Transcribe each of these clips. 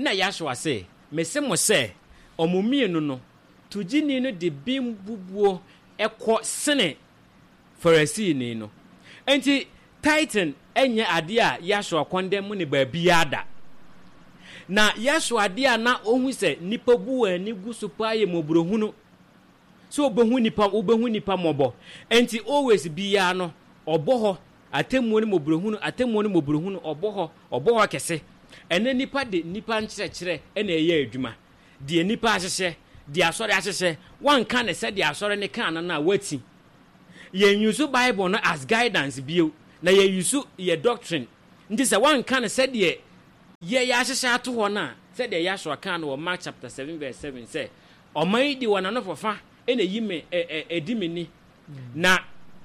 na Yahshua say me se mo say omumienu no tujini no de bimbubuo ekọ sene Pharisee ni no enti Titan enye ade a Yahshua condemn ne ba biada na Yahshua ade a na ohun se nipa bu ani gusu paye mobrohunu so obehu nipa mobo enti always biya no oboho atemmu ne mobrohunu oboho kese ene nipa de nipa nkyerɛkyerɛ ene ɛyɛ adwuma de nipa ahyehye de asɔre ahyehye wanka ne sɛ de asɔre ne kan na wati ye use Bible no as guidance bio na ye use ye doctrine nti sɛ wanka ne sɛ de ye ahyehye ato hɔ na sɛ de Yahshua kan no Mark chapter 7 verse 7 sɛ ɔman di wana no fofa ene yime edimini na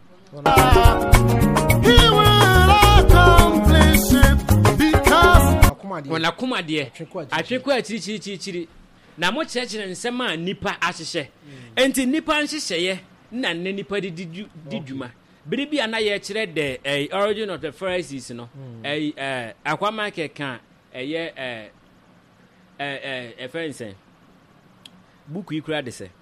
he will accomplish it because wala kuma de atwekwa chiri na mo kyerɛkyerɛ nsɛm a nipa ahyehye enti nipa nhyehyɛye na ne nipa di dwuma bere bia na ye kyerɛ the origin of the Pharisees no akwama keka friends book yi kura de sɛ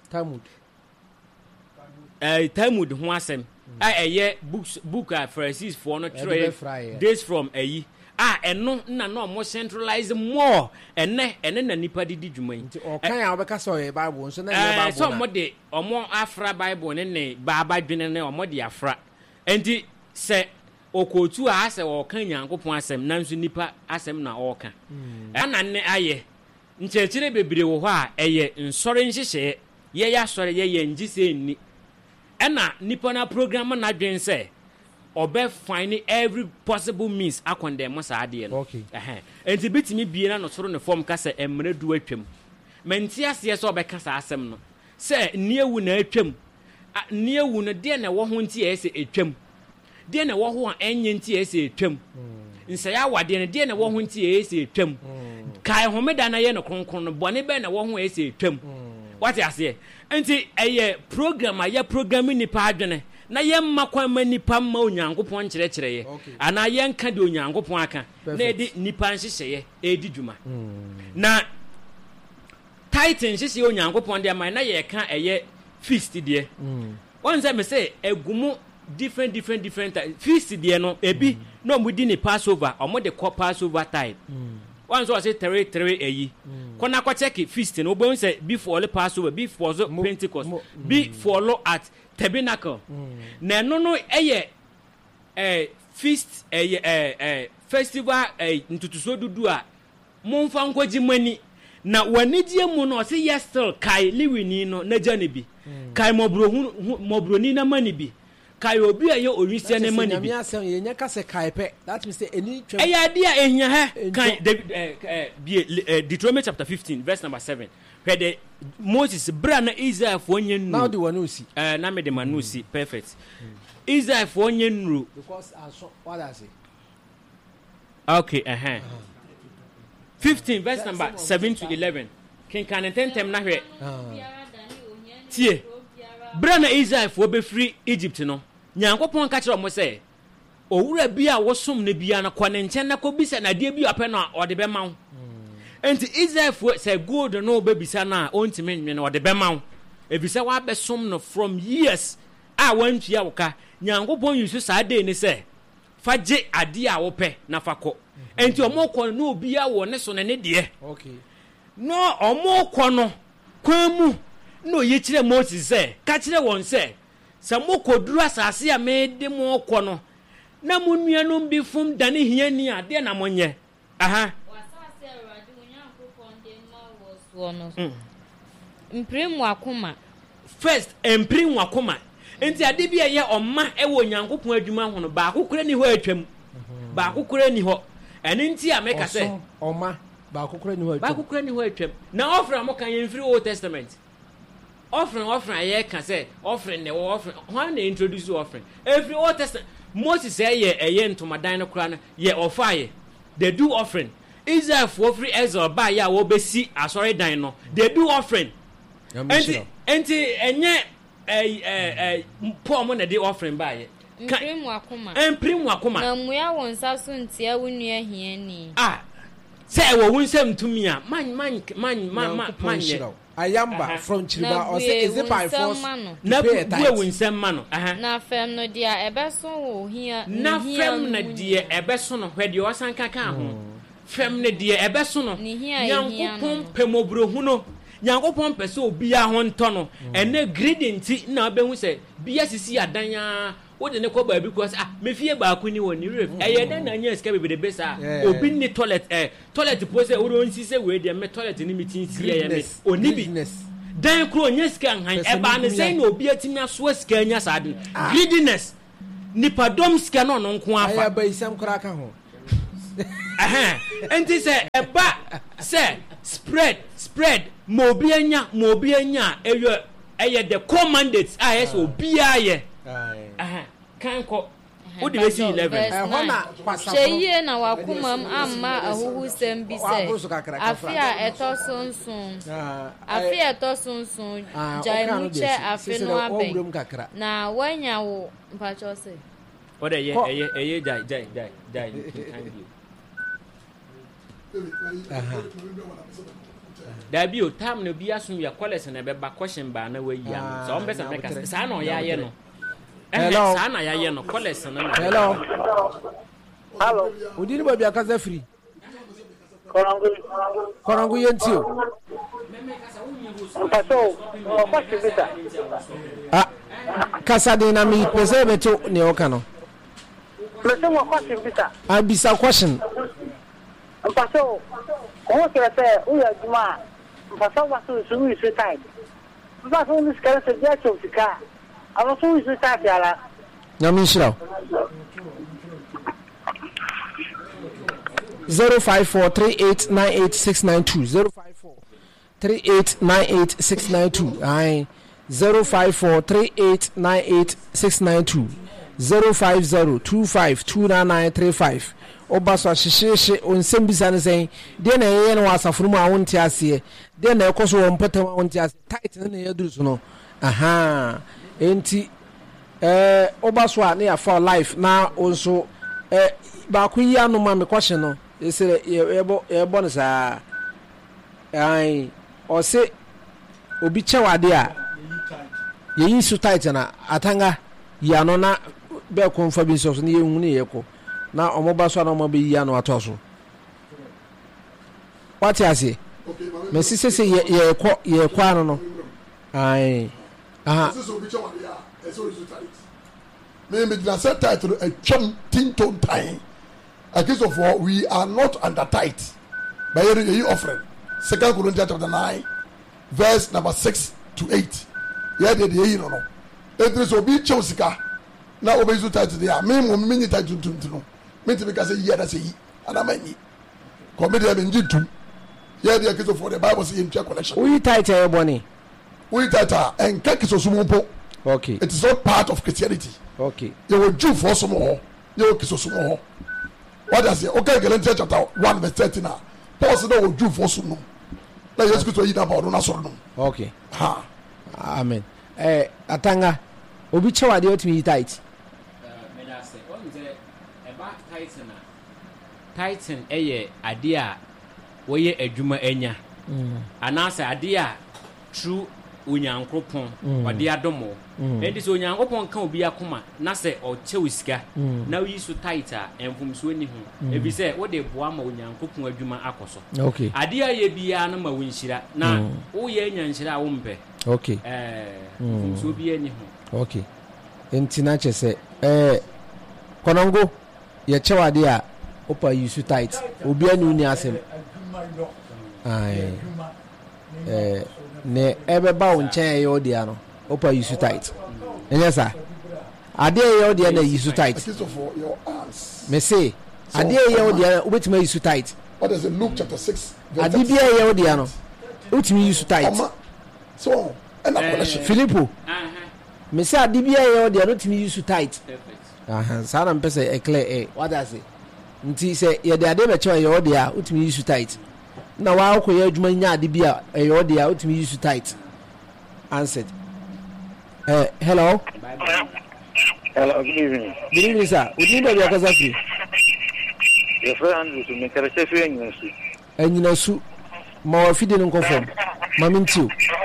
Talmud ho asɛm a book a Pharisees for no trade days from eno na no more centralize more ene na nipa di dwuma yi kan ya obeka so Bible nso na ye Bible so mo de omo afra Bible ne baba dwene ne omo de afra enti se okotu a ase o kan Nyankopon asɛm na nso nipa asɛm na o kan ana ne aye nkyerɛkyerɛ bebre wo hɔ a ɛyɛ nsɔre nhyehyɛ ye ya sɔre ye ngise ni ɛna nipa na program na dwen sɛ obe find every possible means akondem sa ade no enti bitimi bie na no soro ne form ka se emre du atwam menti ase se obe ka sa asem no se niewu na atwam niewu no de na wo ho nti ese atwam de na wo ho a enye nti ese atwam nsa ya wade ne de na wo ho nti ese atwam kai homeda na ye no kronkron no bone be na wo ho ese atwam what ase enti eye program aye programming ni pa adwene na yemma kwan ma nipa ma Onyankopon kyerɛkyerɛye ana yenka de Onyankopon aka na edi nipa nhyehyɛ edi dwuma na Titan nhyehyɛ Onyankopon de ama na ye ka eye feast de won say me say egumu different feast de no ebi no mudi ni Passover omo de call Passover time one so say 3 eyi kona ko check feast no obo say before the Passover before Pentecost before at Tabernacle na no eye feast festival ntutuso dudu a momfa nkwaji mani na wanidie mu no say yes still kai liwini no na jane bi kai mobroni na mani bi kai obi aye orisia na mani bi na asem ye nya ka se kai pe that means say any aya dia ehia ha kan Deuteronomy chapter 15 verse number 7 where the Moses bra na Israel for onye nru now the one who see na me the man who see perfect Israel for onye nru because what I say okay 15 verse number 7 to 11 kin kan tentem na hwe tie bra na Israel for be free Egypt no Nyankopon ka kire omo say owura bi a wosom na bia na kwane nchen na ko bisa na de bi apɛ no a ode be ma wo enti Israel for say gold no be bisa na ontime nwe na ode be ma wo ebisa wa be som no from years a wantua wo ka Nyankopon yusu sa de ni say faje ade a wo pɛ na fakɔ enti omo kɔ no obi a wo ne so ne de okay no omo kɔ no kwamu no ye kire Moses say ka kire won say sa mokoduru asase a mede mo kɔ no na munnuanom bi fum dane hiani a de na monye aha wasase awrade Onyankopon de ma wo so no mprim wakoma first mprim wakoma enti ade bi eye omma e wo Onyankopon adwuma ho no ba akokora ni ho atwam ba akokora ni ho ene nti a meka se omma ba akokora ni ho atwam na offer mo kan yemfiri Old Testament offering aye can say offering the offering when they introduce offering every Old Testament Moses say ye ntomadan no kra na ye offer they do offering Israel for free Ezra ba ya wo be si asori dan no they do offering enti enye Paul mo na dey offering ba ye mprim wakoma na muya wonsa so ntia wonua hiani say wo wunsem tumi a man ayamba from Chiriba or say is it by force na we wunsem ma no na fem no dia ebeso wo hia na fem na dia ebeso no hwe dia osan kaka ho fem na dia ebeso no nyankopon pemobrohu no nyankopon pese obi a ho nto no ene gridinti na obehu se bia sisi adanya wo de ne ko ba bi because me fie ba ko ni woni ref eye den na nya ska bebe de besa obi ni toilet pose wo don si se we de me toilet ni meeting si ye me oni bi dan kro nya ska han e ba ne sai na obi atimi aso ska nya sade greediness nipa dom ska no no nko afa aya ba isam kra ka ho enti se e ba se spread mo obi anya eye the commandates yes obi aye kanko odi we see 11 hona cheye na wakumam amma ahuhu sembi se afia etosunsun jaimuche afino abe na wanya wo mpacho se ode ye jai dabi o tam no bia so ya college na be ba question ba na wayi am so on be sa meka sa na ya ye no hello sa na ya ye no college na hello udini ba bia kaza free korangu yentio mpaso question bita kasa de na mi pese beto ne oka no question question bita bisa question mpaso o que até o Yaduma passou uma solução isso tá mas vamos esquecer se já tinha ficar a nossa isso tá já na minha 0543898692 0543898692 ai 0543898692 050252995 obaso hihihie onsembisa ne sen de na yeye no asafuru mu awonti ase de na ekoso wo mpatam awonti ase tight na ye duru so no enti obaso a na ya for life na onso ba ku yi anu ma me question no esere yebo no sa ai o se obi chewade a yeyi su tight na atanga ya no na be konfa bi so ne yehu ne yeko na omoba so na omoba ya no atoso what you say me sise ye kwa anu no ai sise obi chewa ya eso is tight me na set tight to a chum tinton time case of we are not under tight by your offering 2 Corinthians chapter 9 verse number 6 to 8 yeah de no it is obi chosika na obi so tight there me mo me tight tuntum me te because yeah that's yi anamani comedy be njitu yeah the case of the Bible say in collection we tight e boni we tight and kake so sumpo okay it is not part of Christianity okay you will do for some more you kiso sumo what does it okay Galatians chapter 1 verse 13 now Paul said will do for some na Jesus Christ yi na ba no na so no okay amen atanga obi chewade otimi tight me da say on the eba titan eye ade a wo ye adwuma anya anasa ade a true onyankopon ode adomo enti so onyankopon kan obi akoma na se o chewusika na wi so tight a enfumso ni ho ebi se wo de boa ma onyankopon adwuma akoso okay ade a ye bia na ma wonhyira na wo ye nyanhyira wo mpe okay enfumso bia ni ho okay enti na chese konongo ye chewade a opa yusu tight obi anu ni asem ai ne ebe ba unchen ye odia no opa yusu tight enya sa ade ye odia na yusu tight me say ade ye odia obetima yusu tight what is it Luke chapter 6 ade bia ye odia no otimi yusu tight so and collection Filippo me say ade bia ye odia no otimi yusu tight sana mpese e clear what does it nti se ye de ade be chewa ye odia otimi yusu tight na wa akoye adwuma nya ade bia ye odia otimi yusu tight answered hello good evening good evening sir udin do ya kaza free your friend is me kare se free nyensi anyina su ma wafide no nkɔfam ma mentio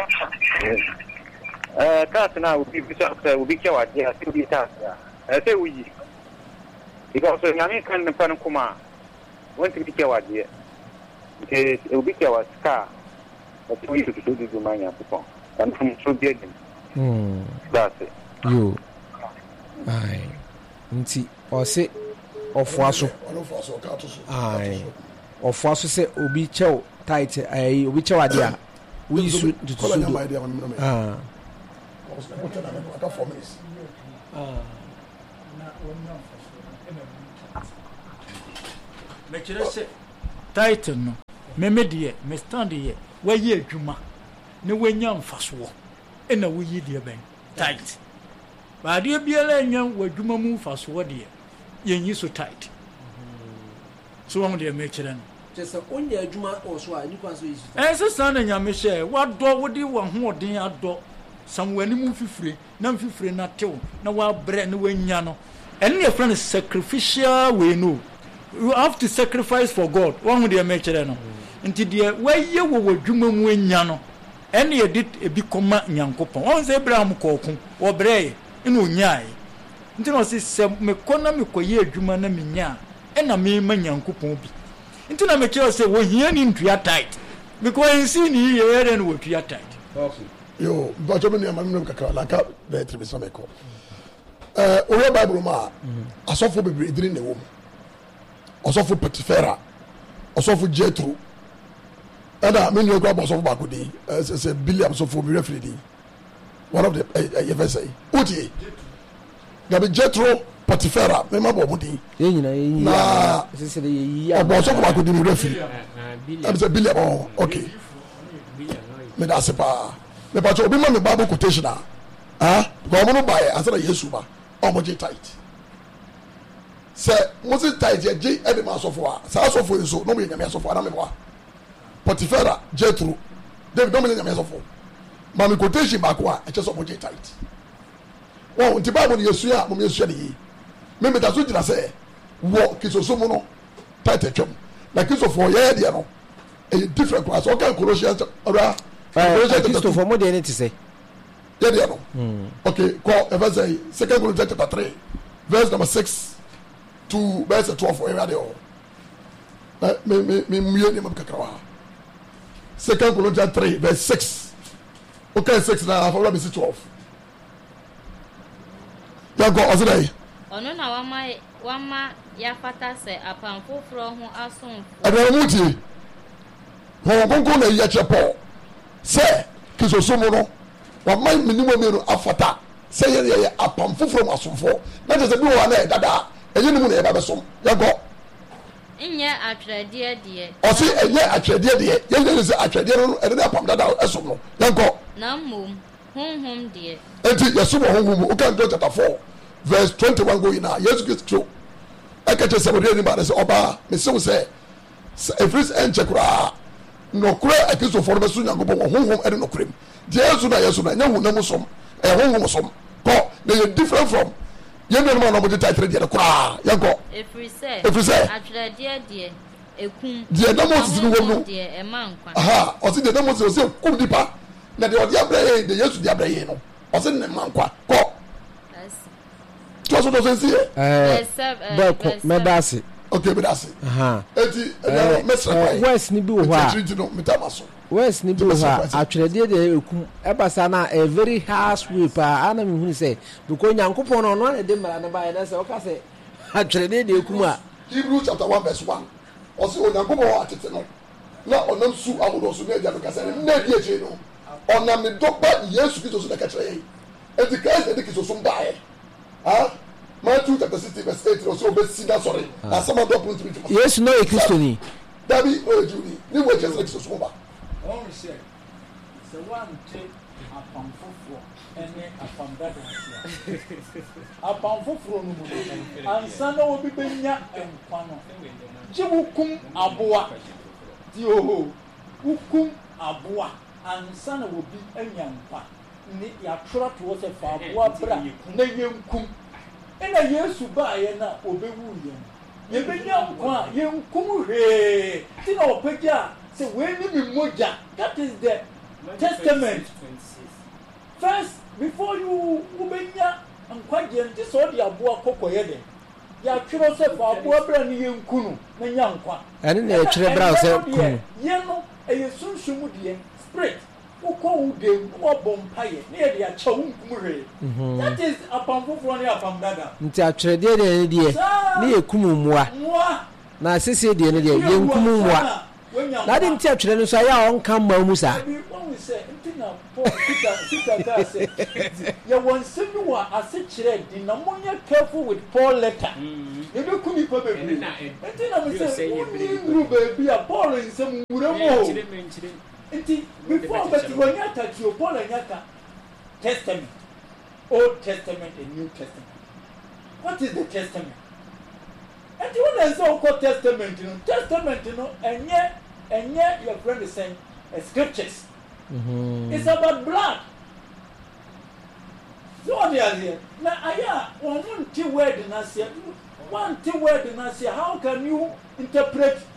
task na obi kyɛ wade a sɛ obi task a sɛ woyi because nyame kan ne pa no koma wɔntumi kyɛ wade nti obi kyɛ wa ska ɛsɛ woyi tututu ma nyankopɔn ɛno so bi adim that's it yo ai nti ɔse ɔfoa so ai ɔfoa so sɛ obi kyɛw tight ai obi kyɛw ade a woyi su tututu mekyerɛ sɛ title no meme deɛ me stand yɛ wayi adwuma ne wanya mfasoɔ ɛna woyi deɛ bɛn tight baadeɛ biara anya w'adwuma mu mfasoɔ deɛ yɛnyi so tight so wɔn deɛ mekyerɛ no sɛ onya adwuma ɔso a nipa so yi sɛ saa na nyame hyɛ wadɔ wode w'ahoɔden adɔ sam w'anim mfifire na mfifire na tew na wabrɛ na wanya no ɛno yɛ frɛ no sacrificial way no you have to sacrifice for God wɔn deɛ mekyerɛ no nti deɛ wayɛ wɔ w'adwuma mu anya no ɛne yɛde ebi kɔma nyankopɔn wɔn sɛ Abraham kɔɔko wɔbrɛɛ ɛna onyae nti na ɔsɛ sɛ mekɔ na mekɔyɛ adwuma na menya ɛna mema nyankopɔn bi nti na mekyerɛ sɛ wɔhia ni ntua tight because nsi ni yɛyɛ no wɔtua tight yo bàtọ́ mi ni àmà mímu kakra laka bẹ́ẹ̀ tẹ̀lé sọ́mẹ̀ kọ́ oyè báyìí ma asọ́fo bebree ediri na ewo mu ọsọ́fo Pọtifera ọsọ́fo Jethro ẹ̀na mi ni ekura bọ̀ ọsọ́fo baako di ẹsẹ̀ Biliam sọ́fo mi rẹ́fìrì di one of the yẹ́fẹ́ sẹ́yìn o ti gabi Jethro Pọtifera mi ma bọ̀ ọmọ di na ọbọ̀ ọsọ́fo baako di mi rẹ́fìrì ẹ̀mi sẹ́ Biliam ọ̀ ok mi da ase paa. But obi ma me Bible quotation go mo no buy answer Yesu ba o mo je tight say mo se tight je e be ma sofo a sa sofo so no mo ye nyame sofo na me boa Pọtifera Jethro David no mo ye nyame sofo ma me quotation ba ko a e che so mo je tight wo nti Bible Yesu a mo Yesu de yi me da so jira say wo kisoso mo no tight e twem na kisofo ye de no e different class o kan Colossians ora Christopher mo de ne ti say yeah no okay call verse 2 Corinthians chapter 3 verse number 6 to verse 12 area there me ni mo kakra 2 Corinthians 3 verse 6 okay 6 na for me 12 ya go ozai ono na wama ya fata se apanfoforo ho asomfo adamuti ho gongo na ya chepo sɛ kisosomo no wama minimum no afata sɛ yɛ apam foforo asomfo na kyerɛ sɛ bi wɔ na dada ɛyɛ no mu na yɛba bɛsom yɛkɔ nyɛ atwerɛdeɛ deɛ ɔse ɛnyɛ atwerɛdeɛ deɛ yɛnyɛ sɛ atwerɛdeɛ no ɛde ne apam dada ɛsom no yɛnkɔ na mmom honhom deɛ enti yɛsom wɔ honhom mu woka John chapter 4 verse 21 go yina Yesu Kristo ɛka kyerɛ sɛ wɔde anim ade sɛ ɔbaa mesew sɛ ɛfiri sɛ ɛnkyɛ koraa nokura akristofoɔ no bɛso nyankopɔn wɔ honhom ɛde nokorɛm deɛ ɛso na yɛso na ɛnyɛ honam som ɛyɛ honhom som kɔ na yɛ different from yɛnnuanom a na ɔmode tatere deɛ no koraa yɛnkɔ ɛfiri sɛ atwerɛdeɛ deɛ ɛkum deɛ na Moses no wɔ no deɛ ɛma nkwa ɔse deɛ na Moses ɔsɛ kum nipa na deɛ ɔde abrɛ yɛ deɛ Yesu de abrɛ yɛ no ɔse ne ma nkwa kɔ toa so dɔsɛ nsi yɛ bɛkɔ mɛda ase okay but that's it eti west ni bi wo ha west ni bi wo ha atwerɛdeɛ de ekum ɛbasa na a very harsh way pa ana me hu sɛ because nyankopɔn no no na de mara na ba na sɛ ɔka sɛ atwerɛdeɛ de ekum a Hebrews chapter 1 verse 1 ɔsɛ onyankopɔn atete no na ɔnam su ahodoɔ so na agya no kasa ne na di akyi no ɔnam ne dɔba Yesu Kristo so na ka kyerɛ yɛn eti Christ de kiso so mbae Matthew chapter 60 verse 8 also obesi da sorry asama do point to Yesu no e Kristo ni dabi o juni ni wo je so so ba on say se one take apam foforo ene apam dada sia apam foforo no mu ansa na obi benya enkwa no je wukum aboa ti oho wukum aboa ansa na obi anya nkwa ni ya twora to se fa aboa bra na yenkum ena Yesu ba ye na obewu ye yɛbɛnya nkwa yɛnkum hwee ti na ɔpagya sɛ wɔani me mogya that is the testament first before you wobɛnya nkwagyeɛ nti sɛ ɔde aboa kɔkɔyɛ den yɛatwerɛ sɛ fa aboa berɛ ne yɛnku no na nya nkwa ɛne na yɛtwerɛ berɛ sɛ kum yɛ no ɛyɛ sunsum deɛ spirit wokɔ wo dam wɔbɔ mpayɛ ne yɛde akyɛ wo nkum hwee that is apam foforɔ ne apam dada nti atwerɛdeɛ deɛ ne deɛ ne yɛkum mmoa na sɛsie deɛ no deɛ yɛnkum mmoa na de nti atwerɛ no so ayɛ a ɔnka mma mu saa yɛwɔ nsɛm bi wɔ ase kyerɛ di na monyɛ careful with Paul letter yɛbɛku nipa baabi nti na mesɛ wonni nnuru baabi a Paul nsɛm wura mu o nti before but wɔnyɛ atakio Paul anyaka testament Old Testament and New Testament. What is the testament? And you know so called testament, and yet your friend is saying scriptures. It's about blood. So what they are here. Now I one word in Asia, one word in Asia, how can you interpret